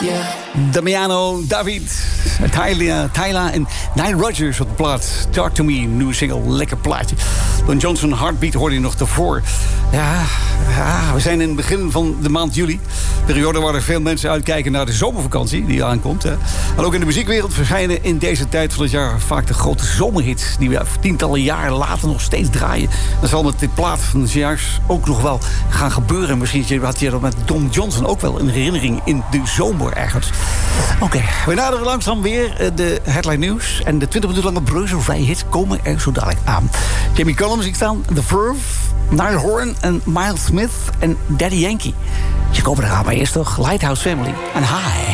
Damiano, David, Tyla en Nile Rodgers op de plaat. Talk to Me, nieuwe single, lekker plaatje. Don Johnson, Heartbeat hoorde je nog daarvoor. Ja, we zijn in het begin van de maand juli. Periode waar er veel mensen uitkijken naar de zomervakantie die aankomt. Hè. En ook in de muziekwereld verschijnen in deze tijd van het jaar vaak de grote zomerhits die we tientallen jaren later nog steeds draaien. Dat zal met dit plaat van het jaar ook nog wel gaan gebeuren. Misschien had je dat met Don Johnson ook wel een herinnering in de zomer ergens. Oké, we naderen langzaam weer de headline nieuws. En de 20 minuten lange breuzelvrije hits komen er zo dadelijk aan. Jamie Cullum zie ik staan, The Verve, Niall Horan en Miles Smith en Daddy Yankee. Ze komen eraan, maar eerst toch Lighthouse Family en High.